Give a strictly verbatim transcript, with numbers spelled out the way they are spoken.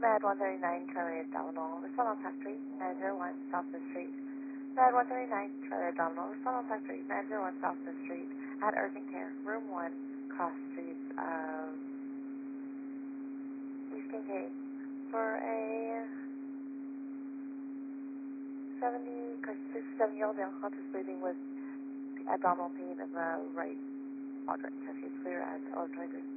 Med one thirty-nine, Charlie Abdominal, respond on Task three, nine zero one, South fifth Street. Med one thirty-nine, Charlie Abdominal, respond on Task three, nine zero one, South fifth Street, at urgent care, room one, cross streets of East Kincaid, for a seventy, sixty-seven-year-old male conscious breathing with abdominal pain in the right quadrant. Test case clear at eleven twenty-three.